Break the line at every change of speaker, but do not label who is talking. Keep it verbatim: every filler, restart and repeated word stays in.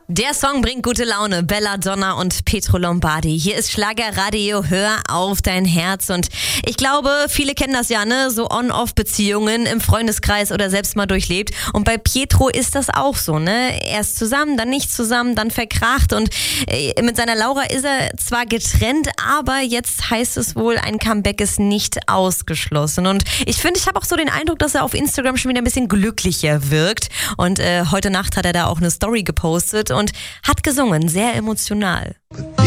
Der Song bringt gute Laune. Belladonna und Pietro Lombardi. Hier ist Schlagerradio. Hör auf dein Herz. Und ich glaube, viele kennen das ja, ne? So On-Off-Beziehungen im Freundeskreis oder selbst mal durchlebt. Und bei Pietro ist das auch so, ne? Erst zusammen, dann nicht zusammen, dann verkracht. Und mit seiner Laura ist er zwar getrennt, aber jetzt heißt es wohl, ein Comeback ist nicht ausgeschlossen. Und ich finde, ich habe auch so den Eindruck, dass er auf Instagram schon wieder ein bisschen glücklicher wirkt. Und äh, heute Nacht hat er da auch eine Story gepostet und hat gesungen, sehr emotional.